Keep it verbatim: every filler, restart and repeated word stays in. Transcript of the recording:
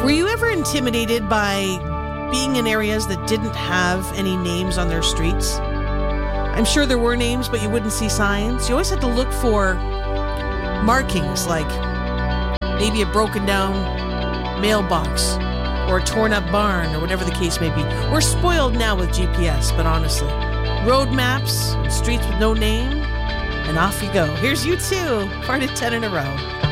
Were you ever intimidated by being in areas that didn't have any names on their streets? I'm sure there were names, but you wouldn't see signs. You always had to look for markings, like maybe a broken down mailbox or a torn up barn or whatever the case may be. We're spoiled now with G P S, but honestly, road maps and streets with no name, and off you go. Here's U two, part of ten in a row.